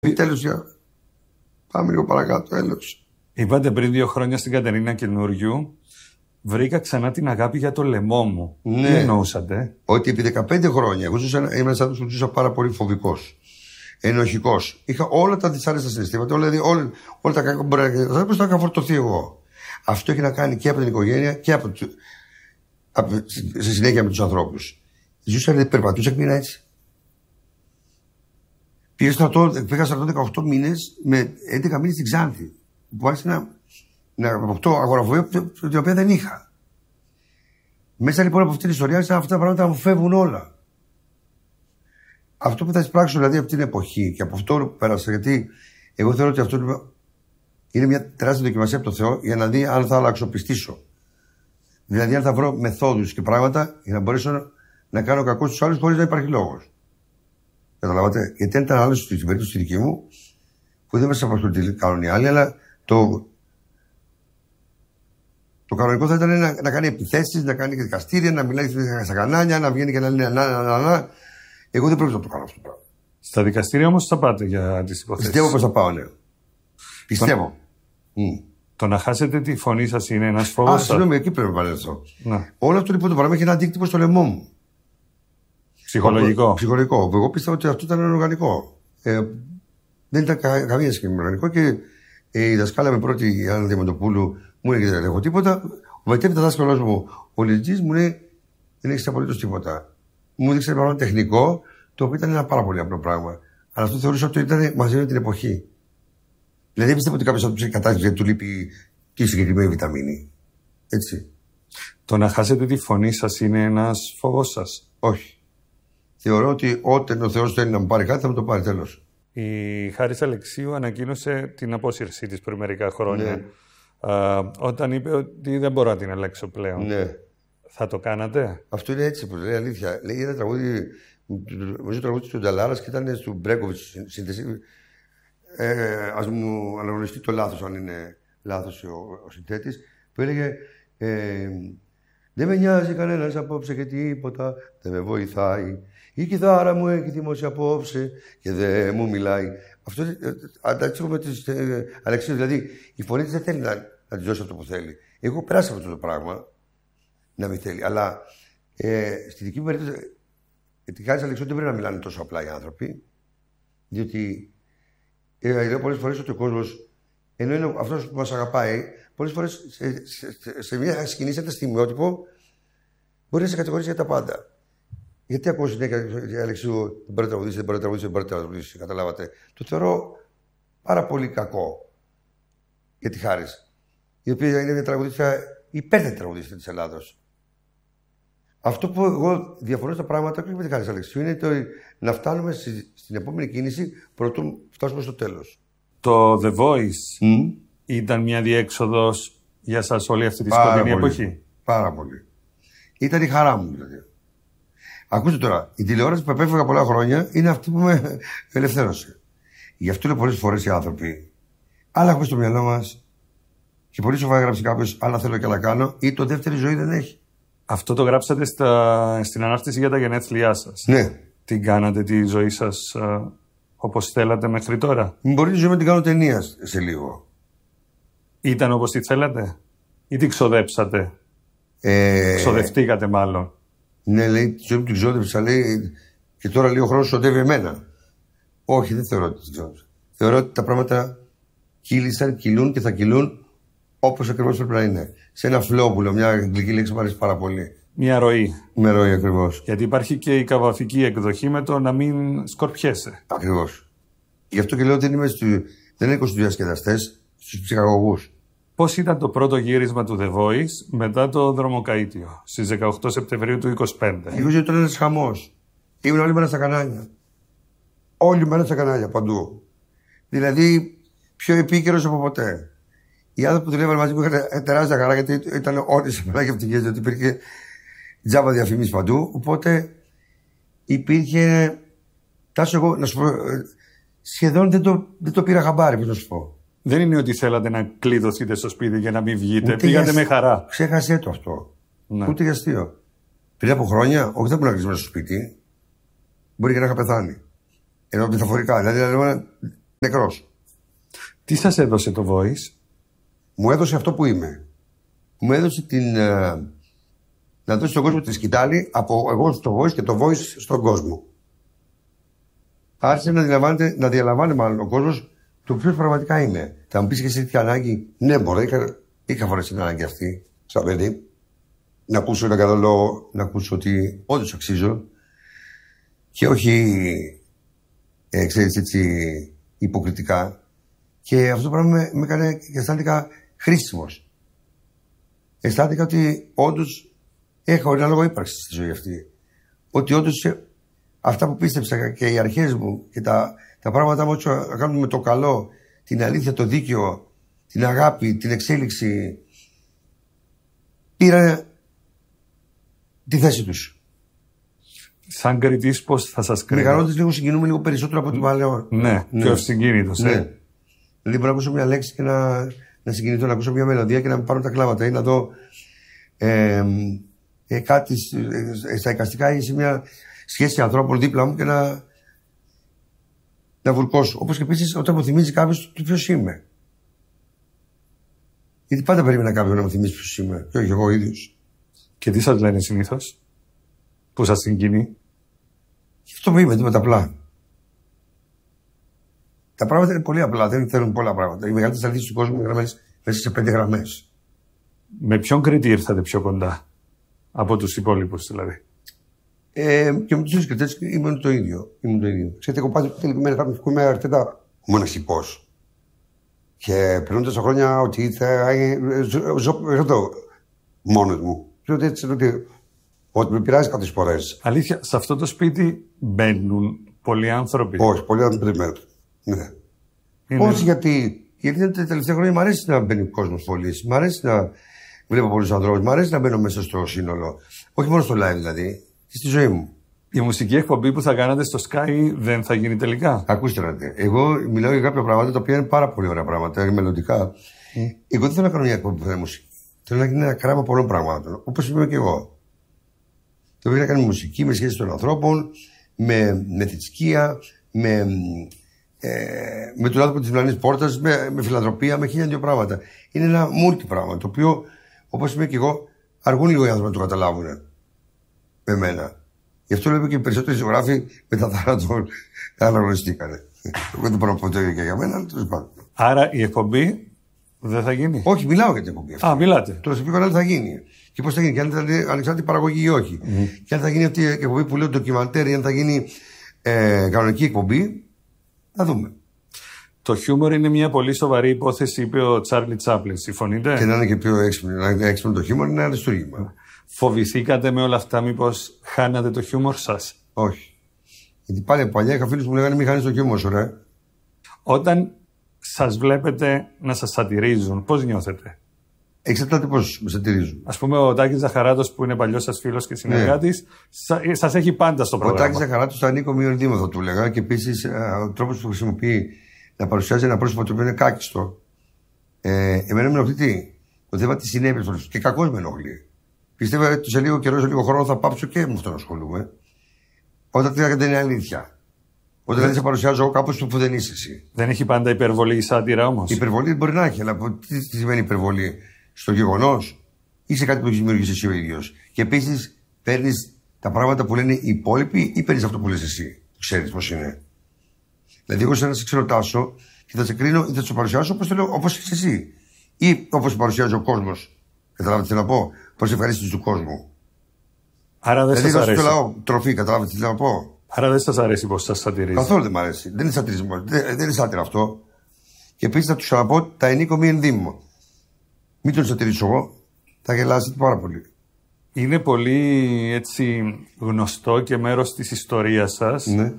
Τέλος, πάμε λίγο παρακάτω, έλος. Είπατε πριν 2 χρόνια στην Κατερίνα Καινούριου, βρήκα ξανά την αγάπη για το λαιμό μου. Ναι. Τι εννοούσατε? Ότι επί 15 χρόνια εγώ ήμουν σαν που ζούσα πάρα πολύ φοβικός, ενοχικός. Είχα όλα τα δυσάρεστα συναισθήματα, όλα τα κακά που μπορεί να πώς θα είχα φορτωθεί εγώ. Αυτό έχει να κάνει και από την οικογένεια και στη συνέχεια με τους ανθρώπους. Ζούσα, περπατούσα και μείνα έτσι. Πήγα στρατό 18 μήνες με 11 μήνες στην Ξάνθη. Που άρχισε να αποκτώ αγοραφοβία την οποία δεν είχα. Μέσα λοιπόν από αυτή την ιστορία άρχισαν αυτά τα πράγματα να μου φεύγουν όλα. Αυτό που θα εισπράξω δηλαδή από την εποχή και από αυτό πέρασα, γιατί εγώ θεωρώ ότι αυτό είναι μια τεράστια δοκιμασία από το Θεό για να δει αν θα αλλαξοπιστήσω. Δηλαδή αν θα βρω μεθόδους και πράγματα για να μπορέσω να κάνω κακό στους άλλους χωρίς να υπάρχει λόγος. Καταλάβατε, γιατί αν ήταν άλλο στην περίπτωση τη δική μου, που δεν μας απασχολεί τι κάνουν οι άλλοι, αλλά το κανονικό θα ήταν να κάνει επιθέσεις, να κάνει δικαστήρια, να μιλάει στα κανάλια, να βγαίνει και να λέει να. Εγώ δεν πρέπει να το κάνω αυτό το πράγμα. Στα δικαστήρια όμως θα πάτε για τις υποθέσεις? Πιστεύω πως θα πάω, ναι. Πιστεύω. Το να χάσετε τη φωνή σας είναι ένας φόβος σας? Συγγνώμη, εκεί πρέπει να παρέλθω. Όλο αυτό λοιπόν το πράγμα έχει ένα αντίκτυπο στο λαιμό μου. Ψυχολογικό. Ψυχολογικό. Εγώ πίστευα ότι αυτό ήταν οργανικό. Δεν ήταν καμία σχέση με οργανικό και η δασκάλα με πρώτη, η Άννα Διαμαντοπούλου, μου έλεγε δεν έχω τίποτα. Ο μετέπειτα δάσκαλός μου, ο Λιτζής, μου λέει δεν έχεις απολύτως τίποτα. Μου δείξε ένα πράγμα τεχνικό, το οποίο ήταν ένα πάρα πολύ απλό πράγμα. Αλλά αυτό θεωρούσα ότι ήταν μαζί με την εποχή. Δηλαδή δεν πιστεύω ότι κάποιος θα του ψάξει κατάσταση γιατί του λείπει τη συγκεκριμένη βιταμίνη. Έτσι. Το να χάσετε τη φωνή σας είναι ένας φόβος σας? Όχι. Θεωρώ ότι όταν ο Θεός θέλει να μου πάρει κάτι θα μου το πάρει, τέλος. Η Χάρις Αλεξίου ανακοίνωσε την απόσυρσή της πριν μερικά χρόνια. Ναι. Όταν είπε ότι δεν μπορώ να την αλλάξω πλέον. Ναι. Θα το κάνατε? Αυτό είναι έτσι που λέει, αλήθεια. Λέει ένα τραγούδι, νομίζω τραγούδι του Νταλάρας και ήταν του Μπρέκοβιτς σύνθεση. Ας μου αναγνωριστεί το λάθος, αν είναι λάθος ο συνθέτης, που έλεγε δεν με νοιάζει κανένας απόψε και τίποτα, δεν με βοηθάει. Η κιθάρα μου έχει δημόσια απόψε και δεν μου μιλάει. Αυτό αντάξω με τις Αλεξίου, δηλαδή η φωνή της δεν θέλει να τη δώσει αυτό που θέλει. Εγώ πέρασα αυτό το πράγμα, να μην θέλει. Αλλά στη δική μου περίπτωση, τη Χάρις Αλεξίου δεν πρέπει να μιλάνε τόσο απλά οι άνθρωποι, διότι λέω πολλές φορές ότι ο κόσμος, ενώ είναι αυτός που μας αγαπάει, πολλές φορές σε μια σκηνή, σε ένα στιγμιότυπο, μπορεί να σε κατηγορήσει για τα πάντα. Γιατί ακούω συνέχεια, Αλεξίου, δεν μπορεί να τραγουδήσει, δεν μπορεί να τραγουδήσει, δεν μπορεί να τραγουδήσει. Καταλάβατε. Το θεωρώ πάρα πολύ κακό για τη Χάρις, η οποία είναι μια τραγουδίστρια, υπέρθετη τραγουδίστρια της Ελλάδος. Αυτό που εγώ διαφωνώ στα πράγματα, όχι με τη Χάρις Αλεξίου, είναι το να φτάνουμε στην επόμενη κίνηση προτού φτάσουμε στο τέλος. Το The Voice ήταν μια διέξοδος για σας όλη αυτή τη σκοτεινή εποχή? Πάρα πολύ. Ήταν η χαρά μου, δηλαδή. Ακούστε τώρα, η τηλεόραση που επέφυγα πολλά χρόνια είναι αυτή που με ελευθέρωσε. Γι' αυτό είναι πολλές φορές οι άνθρωποι, άλλα έχουμε στο μυαλό μας και πολύ σοφά έγραψε κάποιος, άλλα θέλω και άλλα κάνω, ή το δεύτερη ζωή δεν έχει. Αυτό το γράψατε στην ανάρτηση για τα γενέθλιά σας? Ναι. Την κάνατε τη ζωή σας όπως θέλατε μέχρι τώρα? Μπορεί τη ζωή να την κάνω ταινία σε λίγο. Ήταν όπως τη θέλατε ή την ξοδέψατε? Ξοδευτήκατε μάλλον. Ναι, λέει, τη ζωή μου την ξόδεψα, λέει, και τώρα λέει ο χρόνος ξοδεύει εμένα. Όχι, δεν θεωρώ ότι την ξόδεψα. Θεωρώ ότι τα πράγματα κύλησαν, κυλούν και θα κυλούν όπως ακριβώς πρέπει να είναι. Σε ένα flow που λέω, μια αγγλική λέξη μου αρέσει πάρα πολύ. Μια ροή. Μια ροή ακριβώς. Γιατί υπάρχει και η καβαφική εκδοχή με το να μην σκορπιέσαι. Ακριβώς. Γι' αυτό και λέω ότι δεν έχω στους διασκεδαστές, στους ψυχαγωγούς. Πώς ήταν το πρώτο γύρισμα του The Voice μετά το δρομοκαΐτιο, στις 18 Σεπτεμβρίου του 2025? Εγώ ήταν ένας χαμός. Ήμουν όλη μέρα στα κανάλια. Όλη μέρα στα κανάλια, παντού. Δηλαδή, πιο επίκαιρος από ποτέ. Οι άνθρωποι που δουλεύαν μαζί μου είχαν τεράστια χαρά, γιατί ήταν όλοι σε πολλά και ευτυχίες, γιατί υπήρχε τζάμπα διαφημίσεις παντού. Οπότε υπήρχε. Τάσο, εγώ να σου πω, σχεδόν δεν το πήρα χαμπάρι, πώς να σου πω. Δεν είναι ότι θέλατε να κλείδωθείτε στο σπίτι για να μην βγείτε. Πήγατε με χαρά. Ξέχασέ το αυτό. Ναι. Ούτε για αστείο. Πριν από χρόνια, όχι δεν μπορεί να κλείσει μέσα στο σπίτι. Μπορεί και να είχα πεθάνει. Ενώ μεταφορικά. Δηλαδή, Νεκρός. Τι σας έδωσε το Voice? Μου έδωσε αυτό που είμαι. Μου έδωσε να δώσει στον κόσμο τη σκητάλη από εγώ στο Voice και το Voice στον κόσμο. Άρχισε να διαλαμβάνει μάλλον ο κόσμος το ποιος πραγματικά είναι. Θα μου πεις και εσύ τι ανάγκη? Ναι, μπορεί. Είχα φορές την ανάγκη αυτή, σαν παιδί. Να ακούσω ένα καλό λόγο, να ακούσω ότι όντως αξίζω. Και όχι, ξέρεις, έτσι υποκριτικά. Και αυτό το πράγμα με έκανε και αισθάνθηκα χρήσιμος. Αισθάνθηκα ότι όντως έχω ένα λόγο ύπαρξης στη ζωή αυτή. Ότι όντως αυτά που πίστεψα και οι αρχές μου και τα πράγματα μου να κάνουν με το καλό, την αλήθεια, το δίκαιο, την αγάπη, την εξέλιξη, πήραν τη θέση τους. Σαν κριτής πώς θα σας κρίνω? Μεγαλώντας λίγο συγκινούμε λίγο περισσότερο από την παλαιό. Ναι, πιο συγκίνητος. Ναι. Δηλαδή μπορώ να ακούσω μια λέξη και να συγκινηθώ, να ακούσω μια μελωδία και να πάρω τα κλάματα ή να δω κάτι στα εικαστικά ή σε μια σχέση ανθρώπων δίπλα μου και να βουρκώσω. Όπως και επίσης όταν μου θυμίζει κάποιος το ποιος είμαι. Γιατί πάντα περίμενα κάποιον να μου θυμίσει ποιος είμαι, και όχι εγώ ίδιος. Και τι σας λένε συνήθως που σας συγκινεί? Και αυτό που είμαι, τίποτα απλά. Τα πράγματα είναι πολύ απλά, δεν θέλουν πολλά πράγματα. Οι μεγαλύτερες αλήθειες του κόσμου είναι γραμμένες μέσα σε 5 γραμμές. Με ποιον κριτή ήρθατε πιο κοντά από τους υπόλοιπους δηλαδή? Και με τους κριτές ήμουν το ίδιο. Ξέρετε, εγώ πάντα είμαι αρκετά μοναχικός. Και περνώντας τα χρόνια ότι ζω εδώ μόνος μου. Ότι με πειράζει κάποιες φορές. Αλήθεια, σε αυτό το σπίτι μπαίνουν πολλοί άνθρωποι? Όχι, πολλοί άνθρωποι δεν μπαίνουν. Ναι. Όχι γιατί τα τελευταία χρόνια μου αρέσει να μπαίνει ο κόσμος πολύ. Μ' αρέσει να βλέπω πολλούς ανθρώπους. Μ' αρέσει να μπαίνω μέσα στο σύνολο. Όχι μόνο στο live δηλαδή, και στη ζωή μου. Η μουσική εκπομπή που θα κάνατε στο Sky δεν θα γίνει τελικά? Ακούστε να δείτε. Εγώ μιλάω για κάποια πράγματα τα οποία είναι πάρα πολύ ωραία πράγματα, μελλοντικά. Εγώ δεν θέλω να κάνω μια εκπομπή που θα είναι μουσική. Θέλω να γίνει ένα κράμα πολλών πραγμάτων. Όπως είμαι και εγώ. Θέλω να κάνει μουσική με σχέση των ανθρώπων, με θρησκεία, με τον άνθρωπο της διπλανής πόρτας, με φιλανθρωπία, με 1002 πράγματα. Είναι ένα multi πράγμα το οποίο, όπως είμαι και εγώ, αργούν λίγο οι άνθρωποι να το καταλάβουν με μένα. Γι' αυτό λέω και οι περισσότεροι ζωγράφοι μετά θάνατο αναγνωριστήκανε. Εγώ δεν μπορώ να πω το ίδιο και για μένα, αλλά τέλος πάντων. Άρα η εκπομπή δεν θα γίνει? Όχι, μιλάω για την εκπομπή αυτή. Α, μιλάτε. Το σε ποιο θα γίνει. Και πώς θα γίνει, και αν θα είναι ανεξάρτητη παραγωγή ή όχι. Και αν θα γίνει αυτή η εκπομπή που λέω ντοκιμαντέρ ή αν θα γίνει κανονική εκπομπή, θα δούμε. Το χιούμορ είναι μια πολύ σοβαρή υπόθεση, είπε ο Τσάρλι Τσάπλιν. Συμφωνείτε? Και να είναι και πιο έξυπνο το χιούμορ, είναι ένα αριστούργημα. Φοβηθήκατε με όλα αυτά, μήπως χάνατε το χιούμορ σας? Όχι. Γιατί πάλι παλιά είχα φίλους που μου λέγανε μην χάνεις το χιούμορ σου, ρε. Όταν σας βλέπετε να σας σατυρίζουν, πώς νιώθετε? Εξαρτάται πώς με σατυρίζουν. Ας πούμε, ο Τάκης Ζαχαράτος, που είναι παλιός σας φίλος και συνεργάτης, σας έχει πάντα στο πρόγραμμα. Ο Τάκης Ζαχαράτος θα ανήκω μείον δήμο, θα του έλεγα. Και επίσης ο τρόπος που χρησιμοποιεί να παρουσιάζει ένα πρόσωπο το οποίο είναι κάκιστο. Εμένα με ενοχλεί το θέμα τη συνέπεια και κακώς με ενοχλεί. Πιστεύω ότι σε λίγο καιρό, σε λίγο χρόνο θα πάψω και με αυτό να ασχολούμαι. Όταν δεν είναι αλήθεια. Όταν δεν σε παρουσιάζω εγώ κάπως που δεν είσαι εσύ. Δεν έχει πάντα υπερβολή η σάτυρα όμως? Η υπερβολή μπορεί να έχει, αλλά τι σημαίνει υπερβολή? Στο γεγονός ή σε κάτι που έχει δημιουργήσει εσύ ο ίδιος. Και επίσης παίρνεις τα πράγματα που λένε οι υπόλοιποι ή παίρνεις αυτό που λες εσύ. Ξέρεις πώς είναι. Δηλαδή, εγώ να σε ξεροτάσω και θα σε κρίνω ή θα σε παρουσιάσω όπως είσαι εσύ. Ή όπως παρουσιάζει ο κόσμος. Καταλάβετε τι να πω? Προς ευχαρίστηση του κόσμου. Άρα δεν σας αρέσει? Δηλαδή, λαό τροφή, καταλάβετε τι να πω? Άρα δεν σας αρέσει πως σας σατυρίζει? Καθόλου δεν μ' αρέσει. Δεν είναι σατυρισμό. Δεν είναι σάτυρα αυτό. Και επίσης θα του ξαναπώ, τα ενίκω μη ενδύμω. Μην τον σατυρίσω εγώ, θα γελάσετε πάρα πολύ. Είναι πολύ έτσι γνωστό και μέρος της ιστορίας σας. Ναι.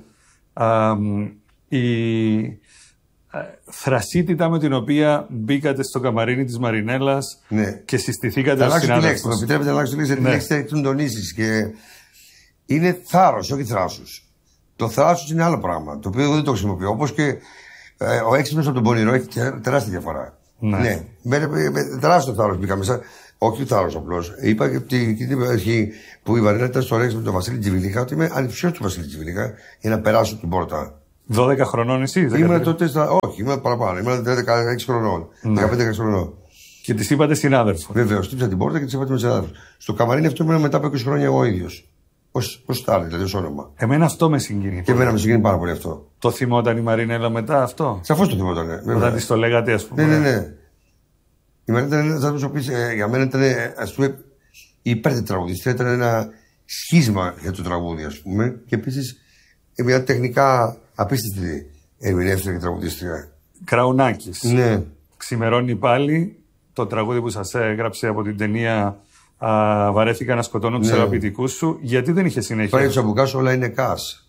Η θρασίτητα με την οποία μπήκατε στο καμαρίνι της Μαρινέλας, ναι, και συστηθήκατε ως συνάδελφος. Με επιτρέπετε να αλλάξω τη λέξη, γιατί τη λέξη θα την τονίσεις. Και είναι θάρρος, όχι θράσος. Το θράσος είναι άλλο πράγμα, το οποίο εγώ δεν το χρησιμοποιώ. Όπως και ο έξυπνος από τον πονηρό έχει τεράστια διαφορά. Ναι. Με τεράστιο θάρρος μπήκα μέσα. Όχι θάρρος απλώς. Είπα και την αρχή που η Μαρινέλα ήταν στο Ρέξ με τον Βασίλη Τζιβιλίχα, ότι είμαι ανυψιός του Βασίλη Τζιβιλίχα για να περάσω την πόρτα 12 χρονών εσύ, ήμουν τότε όχι, ήμουν παραπάνω. Ήμουν 16 χρονών. 15 χρονών. Και τη είπατε συνάδελφο. Βεβαίω, χτύπησα την πόρτα και τη είπα με συνάδελφο. Στο καμαρίνι αυτό ήμουν μετά από 20 χρόνια εγώ ίδιο. Ω στάρ, δηλαδή ω όνομα. Εμένα αυτό με συγκίνησε. Και εμένα με συγκίνησε πάρα πολύ αυτό. Το θυμόταν η Μαρινέλα μετά αυτό. Σαφώς το θυμόταν. Όταν τη το λέγατε, α πούμε. Ναι. Η Μαρινέλα ήταν ένα άνθρωπο που για μένα ήταν, ας πούμε, υπέρ τραγουδίστρια. Ήταν ένα σχίσμα για το τραγούδι, ας πούμε. Και επίσης μια τεχνικά απίστευτη ερμηνεύτρια και τραγουδίστρια. Κραουνάκης. Ναι. Ξημερώνει πάλι το τραγούδι που σας έγραψε από την ταινία Βαρέθηκα να σκοτώνω τους αγαπητικούς σου. Γιατί δεν είχε συνέχεια? Πάλι του Αμπουκάς όλα είναι κας.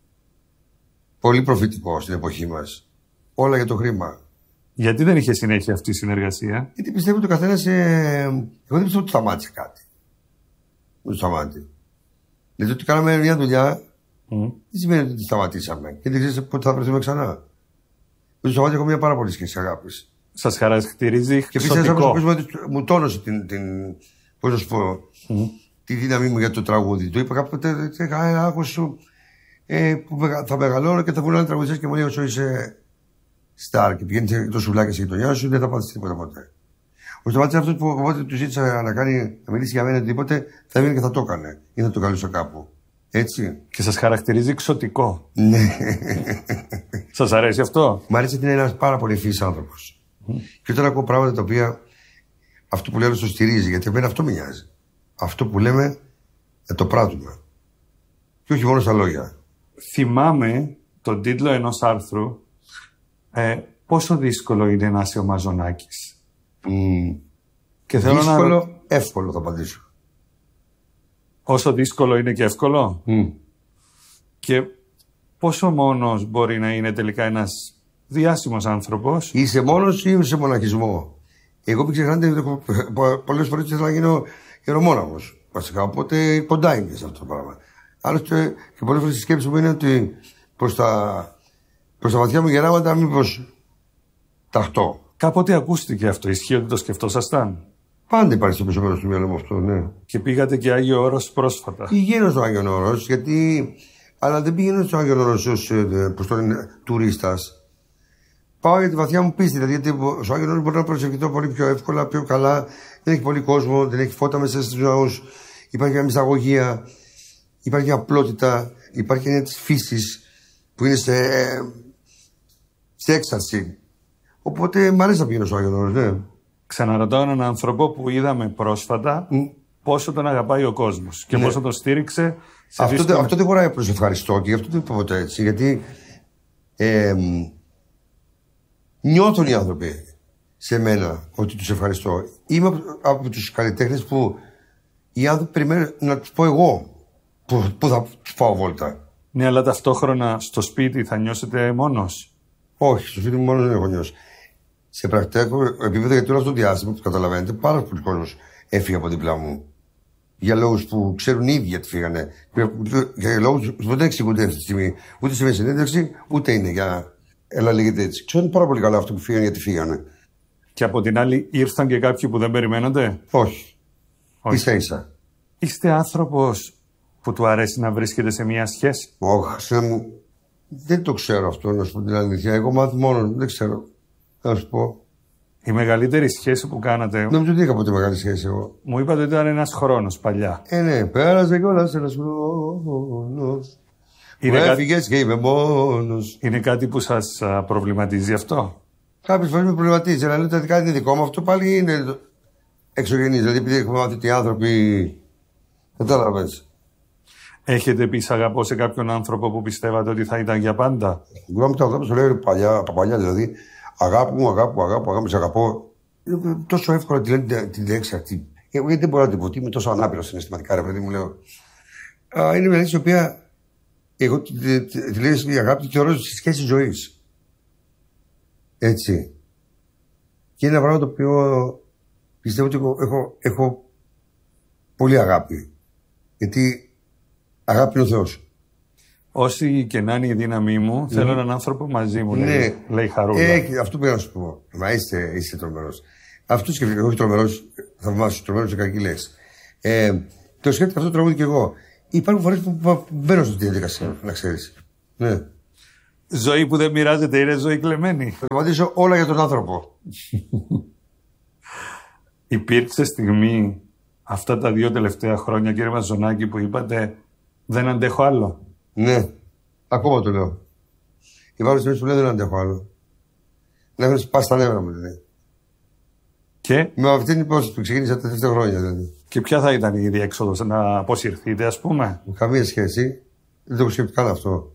Πολύ προφητικό στην εποχή μας. Όλα για το χρήμα. Γιατί δεν είχε συνέχεια αυτή η συνεργασία? Γιατί πιστεύω ότι ο καθένας. Εγώ δεν πιστεύω ότι σταμάτησε κάτι. Δεν σταμάτησε. Δηλαδή ότι κάναμε μια δουλειά δεν σημαίνει ότι τη σταματήσαμε. Και δεν ξέρεις πότε θα βρεθούμε ξανά. Με το σταμάτησε έχω μια πάρα πολύ σχέση αγάπης. Σας χαρακτηρίζει και εξωτικό. Και μου τόνωσε πώς να σου πω, τη δύναμή μου για το τραγούδι. Του είπα κάποτε, άκου σου, που θα μεγαλώνω και θα βγουν άλλοι τραγουδιστές και μου λέει όσο είσαι στάρ και πηγαίνεις το σουλάκι στη γειτονιά σου, δεν θα πάθεις τίποτα ποτέ. Ο Σταμάτης είναι αυτό που όποτε του ζήτησα να μιλήσει για μένα οτιδήποτε, θα έβγαινε και θα το έκανε ή θα το καλούσα κάπου. Έτσι. Και σας χαρακτηρίζει εξωτικό. Ναι. Σας αρέσει αυτό? Μ' αρέσει ότι είναι ένας πάρα πολύ ευφυής άνθρωπος. Και όταν ακούω πράγματα τα οποία αυτό που λέω το στηρίζει, γιατί εμένα αυτό με νοιάζει. Αυτό που λέμε να το πράττουμε. Και όχι μόνο στα λόγια. Θυμάμαι τον τίτλο ενός άρθρου πόσο δύσκολο είναι να είσαι ο Μαζονάκης. Και θέλω δύσκολο, εύκολο θα απαντήσω. Όσο δύσκολο είναι και εύκολο. Και πόσο μόνος μπορεί να είναι τελικά ένας διάσημος άνθρωπος? Είσαι μόνος ή είσαι μοναχισμό? Εγώ μην ξεχνάτε, πολλές φορές ήθελα να γίνω ιερομόναχος. Βασικά, οπότε κοντά είμαι σε αυτό το πράγμα. Άλλωστε, και πολλές φορές η σκέψη μου είναι ότι προς τα βαθιά μου γεράματα μήπως ταχτώ. Κάποτε ακούστηκε αυτό, ισχύει ότι το σκεφτόσασταν? Πάντα υπάρχει στο πίσω μέρος του μυαλού μου αυτό, ναι. Και πήγατε και Άγιο Όρος πρόσφατα? Πηγαίνω στο Άγιο Όρος, αλλά δεν πηγαίνω στο Άγιο Όρος ως τουρίστας. Πάω για τη βαθιά μου πίστη, δηλαδή γιατί στο Άγιο Όρος μπορεί να προσευχηθώ πολύ πιο εύκολα, πιο καλά. Δεν έχει πολύ κόσμο, δεν έχει φώτα μέσα στους ναούς. Υπάρχει μια μυσταγωγία, υπάρχει μια απλότητα, υπάρχει μια της φύσης που είναι σε έξαρση. Οπότε μ' αρέσει να πηγαίνω στο Άγιο Όρος, ναι. Ξαναρωτάω έναν άνθρωπο που είδαμε πρόσφατα πόσο τον αγαπάει ο κόσμος και πόσο τον στήριξε. Αυτό δεν χωράει προς ευχαριστώ και γι' αυτό δεν είπα ποτέ έτσι. Γιατί νιώθουν οι άνθρωποι σε μένα ότι τους ευχαριστώ. Είμαι από τους καλλιτέχνες που οι άνθρωποι περιμένουν να τους πω εγώ που θα τους πάω βόλτα. Ναι, αλλά ταυτόχρονα στο σπίτι θα νιώσετε μόνος? Όχι, στο σπίτι μου μόνος δεν έχω νιώσει. Σε πρακτικό επίπεδο, γιατί όλο αυτό το διάστημα που καταλαβαίνετε, πάρα πολλοί κόσμος έφυγε από δίπλα μου. Για λόγους που ξέρουν οι ίδιοι γιατί φύγανε. Για λόγους που δεν εξηγούνται αυτή τη στιγμή. Ούτε σε μια συνέντευξη, ούτε είναι για. Έλα, λέγεται έτσι. Ξέρουν πάρα πολύ καλά αυτό που φύγανε γιατί φύγανε. Και από την άλλη, ήρθαν και κάποιοι που δεν περιμένονται? Όχι. Ίσα-ίσα. Είστε άνθρωπος που του αρέσει να βρίσκεται σε μια σχέση? Όχι, δεν το ξέρω αυτό, να σου πω την αλήθεια. Εγώ μάθω μόνο, δεν ξέρω. Να σου πω. Η μεγαλύτερη σχέση που κάνατε? Νομίζω ότι είχα ποτέ μεγάλη σχέση εγώ. Μου είπατε ότι ήταν ένας χρόνος παλιά. Ναι, πέρασε κιόλας ένας χρόνος. Μου έφυγες και είμαι μόνος. Είναι κάτι που σας προβληματίζει αυτό? Κάποιες φορές με προβληματίζει, αλλά λέω ότι κάτι είναι δικό μου. Αυτό πάλι είναι εξωγενής. Δηλαδή, επειδή έχουμε μάθει ότι οι άνθρωποι. Κατάλαβες. Έχετε πει αγαπώ σε κάποιον άνθρωπο που πιστεύατε ότι θα ήταν για πάντα? Εγώ με το αγάπη σου λέω από παλιά, δηλαδή. Αγάπη μου, αγάπη, σε αγαπώ. Είναι τόσο εύκολο να τη λένε τη λέξη αυτή. Γιατί δεν μπορώ να την πω, είμαι τόσο ανάπηρο συναισθηματικά, ρε παιδί μου, λέω. Είναι μια λέξη η οποία εγώ τη λέω η αγάπη τη θεωρώ στη σχέση ζωή. Έτσι. Και είναι ένα πράγμα το οποίο πιστεύω ότι έχω πολύ αγάπη. Γιατί αγάπη είναι ο Θεός. Όσοι και να είναι η δύναμή μου, θέλω έναν άνθρωπο μαζί μου, λέει Χαρούλα. Αυτό πήγα να σου πω. Μα είσαι τρομερός. Αυτό σκέφτηκα, όχι τρομερός, θαυμάσου, τρομερός και κακή λέξη. Το σκέφτηκα αυτό το τραγούδι κι εγώ. Υπάρχουν φορές που μπαίνω στη διαδικασία, να ξέρεις. Ναι. Ζωή που δεν μοιράζεται είναι ζωή κλεμμένη. Θα απαντήσω όλα για τον άνθρωπο. Υπήρξε στιγμή αυτά τα 2 τελευταία χρόνια, κύριε Μαζονάκη, που είπατε δεν αντέχω άλλο? Ναι, ακόμα το λέω. Υπάρχουν στιγμές που λέω δεν αντέχω άλλο. Να έχουν σπάσει τα νεύρα μου, δηλαδή. Και με αυτή την υπόθεση που ξεκίνησα τα τελευταία χρόνια, δηλαδή. Και ποια θα ήταν η διέξοδος, να αποσυρθείτε, ας πούμε? Καμία σχέση. Δεν το έχω σκεφτεί καν αυτό.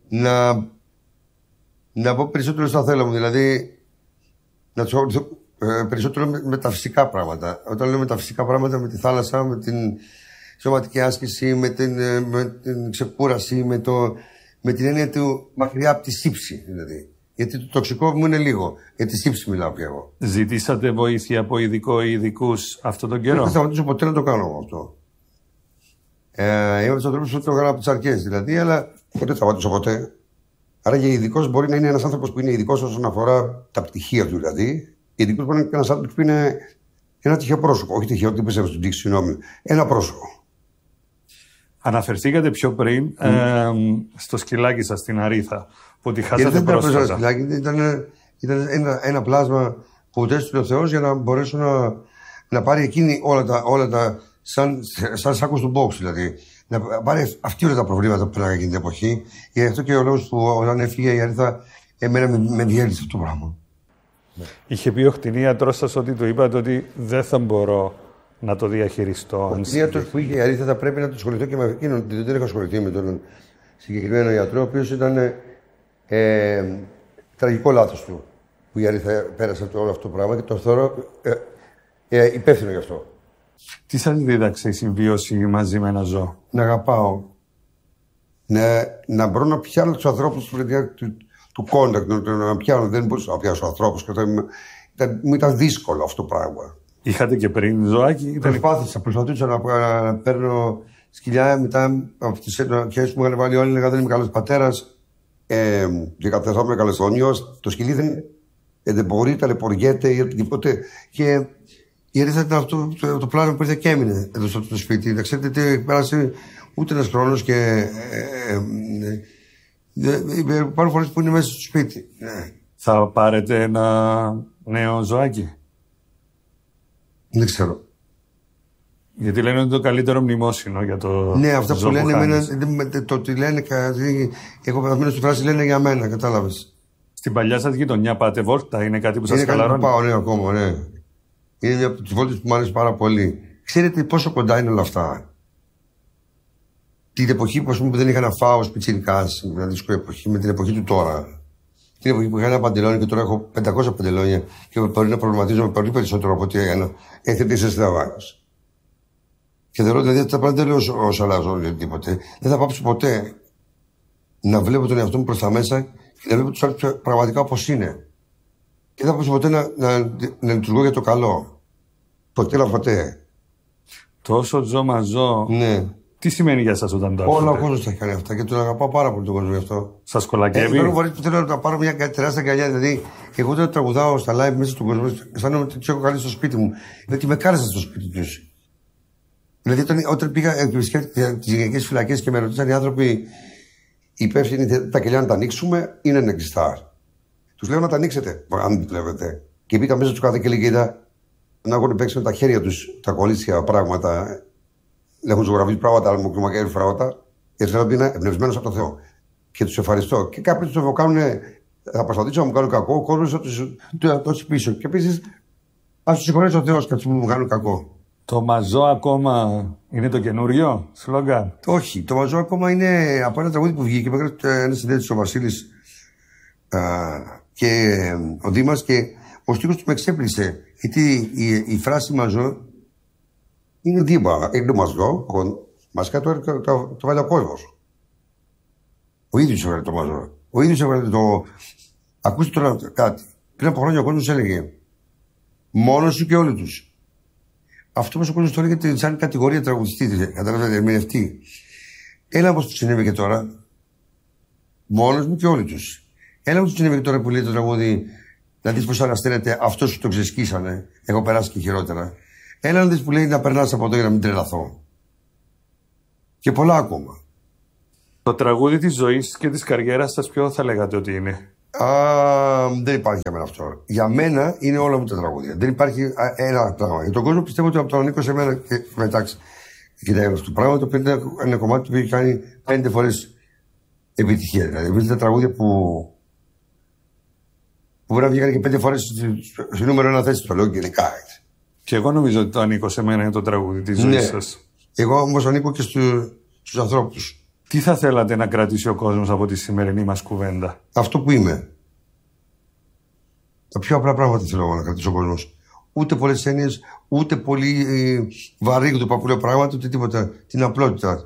Να πω περισσότερο στα θέλω μου, δηλαδή να του ασχοληθώ περισσότερο με τα φυσικά πράγματα. Όταν λέω με τα φυσικά πράγματα, με τη θάλασσα, με την σωματική άσκηση, με την ξεκούραση, με την έννοια του μακριά από τη σύψη, δηλαδή. Γιατί το τοξικό μου είναι λίγο. Για τη σύψη μιλάω πια εγώ. Ζητήσατε βοήθεια από ειδικό ή ειδικούς αυτόν τον καιρό? Δεν θα σταματήσω ποτέ να το κάνω εγώ αυτό. Είμαι από του ανθρώπου που το έκανα από τι αρχέ, δηλαδή, αλλά ποτέ θα σταματήσω ποτέ. Άρα και ειδικό μπορεί να είναι ένα άνθρωπο που είναι ειδικό όσον αφορά τα πτυχία του, δηλαδή. Ειδικό μπορεί να είναι ένα άνθρωπο που είναι ένα τυχαίο πρόσωπο. Όχι τυχαίο, τι πιστεύω στην τύχη, συγγνώμη. Ένα πρόσωπο. Αναφερθήκατε πιο πριν στο σκυλάκι σας στην Αρίθα, που τη χάσατε πρόσφατα. Δεν ήταν σκυλάκι, ήταν ένα πλάσμα που τέστησε ο Θεός για να μπορέσω να πάρει εκείνη όλα τα σαν σάκος του box, δηλαδή. Να πάρει αυτή όλα τα προβλήματα που πέραγα εκείνη την εποχή. Γι' αυτό και ο λόγος που όταν έφυγε η Αρίθα, εμένα με διέλυσε αυτό το πράγμα. Είχε πει ο κτηνίατρος σας ότι του είπατε ότι δεν θα μπορώ να το διαχειριστώ? Ο κτηνίατρος που είχε η Αρίθα θα πρέπει να το ασχοληθώ και με εκείνον. Δεν έχω ασχοληθεί με τον συγκεκριμένο γιατρό, ο οποίος ήταν τραγικό λάθος του. Που η Αρίθα πέρασε από όλο αυτό το πράγμα και το θεωρώ υπεύθυνο γι' αυτό. Τι σας δίδαξε η συμβίωση μαζί με ένα ζώο? Να αγαπάω. Να μπορώ να πιάνω τους ανθρώπους του contact, να πιάνω. Δεν μπορούσα να πιάσω ανθρώπους. Μου ήταν δύσκολο αυτό το πράγμα. Είχατε και πριν ζωάκι? Προσπαθούσα να παίρνω σκυλιά μετά από τις αρχές που μου είχαν βάλει όλοι. Έλεγα δεν είμαι καλός πατέρας. Και καθόμουν καλεσθόνιος. Το σκυλί δεν μπορεί, ταλαιπωριέται ή οτιδήποτε. Και η Αρίθα ήταν αυτό το πλάνο που ήρθε και έμεινε εδώ στο σπίτι. Να ξέρετε ότι πέρασε ούτε ένας χρόνος και υπάρχουν φορές που είναι μέσα στο σπίτι. Θα πάρετε ένα νέο ζωάκι? Δεν ξέρω. Γιατί λένε ότι είναι το καλύτερο μνημόσυνο για το. Ναι, αυτά που λένε, το ότι λένε, εγώ παθαίνω στη φράση λένε για μένα, κατάλαβες. Στην παλιά σας γειτονιά πάτε βόλτα, είναι κάτι που σας χαλαρώνει? Είναι κάτι που πάω, ναι, ακόμα, ναι. Είναι μια από τις βόλτες που μου αρέσει πάρα πολύ. Ξέρετε πόσο κοντά είναι όλα αυτά? Την εποχή που δεν είχα να φάω ως πιτσιρικάς, μια δύσκολη εποχή, με την εποχή του τώρα. Την εποχή που είχα ένα παντελόνι και τώρα έχω 500 παντελόνια και μπορεί να προβληματίζομαι πολύ περισσότερο από ό,τι έκανα. Έχετε σε συνταγάγος. Και θεωρώ δηλαδή ότι τα πράγματα δεν λέω ως αλλάζω τίποτε. Δεν θα πάψω ποτέ να βλέπω τον εαυτό μου προς τα μέσα και να βλέπω τους άλλους πραγματικά όπως είναι. Και δεν θα πάψω ποτέ να λειτουργώ για το καλό. Ποτέ. Τόσο ζω μαζό. Ναι. Τι σημαίνει για σας όταν το ακούτε? Όλο ο κόσμος τα έχει κάνει αυτά και τον αγαπάω πάρα πολύ τον κόσμο γι' αυτό. Σας κολακεύει? Υπάρχουν φορές που θέλω να πάρω μια τεράστια αγκαλιά. Δηλαδή, εγώ δεν τραγουδάω στα live μέσα στον κόσμο, αισθάνομαι ότι του έχω καλέσει στο σπίτι μου. Γιατί με κάλεσαν στο σπίτι του. Δηλαδή, όταν πήγα επισκέφτηκα τις γυναικές φυλακές και με ρωτήσαν οι άνθρωποι υπεύθυνοι τα κελιά να τα ανοίξουμε ή να είναι κλειστά. Τους λέω να τα ανοίξετε, αν δεν δουλεύετε. Και πήγα μέσα του κάθε και λέει: να έχουν παίξει με τα χέρια του τα κολλήσια πράγματα. Έχουν ζωγραφίσει πράγματα, αλλά μου κρυμακέρι πράγματα. Γιατί θέλω να είναι εμπνευσμένο από το Θεό. Και του ευχαριστώ. Και κάποιοι του κάνουν, θα προσπαθήσω να μου κάνουν κακό, ο κόσμο θα του δώσει πίσω. Και επίση, α του συγχωρέσει ο Θεό και μου κάνουν κακό. Το μαζό ακόμα είναι το καινούριο σλόγγαν? Όχι. Το μαζό ακόμα είναι από ένα τραγούδι που βγήκε. Με έκανε ένα συνέντευξη ο Βασίλη και ο Δήμας και ο στίχος του με εξέπλησε. Γιατί η φράση μαζό είναι δίπλα. Είναι μαζό. Μαζικά το βάλει ο κόσμος. Ο ίδιος έβγαλε το μαζό. Ο ίδιος έβγαλε το. Ακούστε τώρα κάτι. Πριν από χρόνια ο κόσμος έλεγε μόνος σου και όλοι τους. Αυτό που ο κόσμος το έλεγε σαν κατηγορία τραγουδιστή. Καταλαβαίνετε, ερμηνευτή. Έλα όπως του συνέβη και τώρα. Μόνος μου και όλοι τους. Έλα όπως του συνέβη και τώρα που λέει το τραγούδι. Να δεις πως ανασταίνεται αυτός που το ξεσκίσανε. Έχω περάσει και χειρότερα. Έλα να δεις που λέει να περνάς από εδώ για να μην τρελαθώ. Και πολλά ακόμα. Το τραγούδι της ζωής και της καριέρας σας ποιο θα λέγατε ότι είναι? Δεν υπάρχει για μένα αυτό. Για μένα είναι όλα μου τα τραγούδια. Δεν υπάρχει ένα πράγμα. Για τον κόσμο πιστεύω ότι από τον ανήκω σε μένα και μεταξύ. Κοιτάξτε, αυτό το πράγμα το οποίο είναι κομμάτι που έχει κάνει 5 φορές επιτυχία. Δηλαδή, βρείτε τα τραγούδια που μπορεί να βγήκαν και 5 φορές στο νούμερο 1 θέση. Το λέω γενικά. Και εγώ νομίζω ότι το ανήκω σε μένα είναι το τραγούδι της ζωής σας. Εγώ όμως ανήκω και στους ανθρώπους. Τι θα θέλατε να κρατήσει ο κόσμος από τη σημερινή μας κουβέντα? Αυτό που είμαι. Τα πιο απλά πράγματα θέλω να κρατήσει ο κόσμος. Ούτε πολλές έννοιες, ούτε πολύ βαρύγδουπα που λέω πράγματα, ούτε τίποτα. Την απλότητα.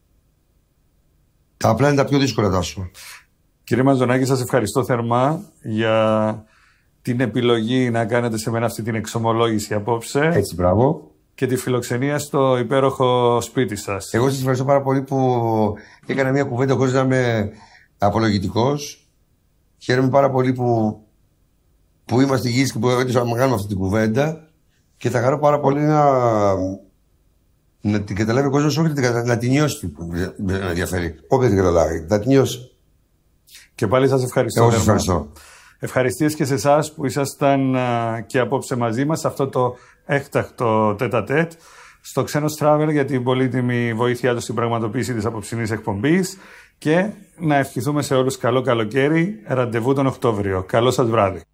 Τα απλά είναι τα πιο δύσκολα, Τάσο. Κύριε Μαζονάκη, σας ευχαριστώ θερμά για την επιλογή να κάνετε σε μένα αυτή την εξομολόγηση απόψε. Έτσι, μπράβο. Και τη φιλοξενία στο υπέροχο σπίτι σας. Εγώ σας ευχαριστώ πάρα πολύ που έκανα μια κουβέντα χωρίς να είμαι απολογητικός. Χαίρομαι πάρα πολύ που είμαστε υγιείς και που έτυχα να κάνουμε αυτή την κουβέντα. Και θα χαρώ πάρα πολύ να την καταλάβει ο κόσμος, όχι να την νιώσει που με ενδιαφέρει. Όχι να την καταλάβει, να την νιώσει. Και πάλι σας ευχαριστώ. Εγώ σας ευχαριστώ. Ευχαριστίες και σε εσάς που ήσασταν και απόψε μαζί μας σε αυτό το έκτακτο τέτα-τέτ στο Ξένος Travel για την πολύτιμη βοήθειά του στην πραγματοποίηση της απόψινής εκπομπής και να ευχηθούμε σε όλους καλό καλοκαίρι, ραντεβού τον Οκτώβριο. Καλό σας βράδυ.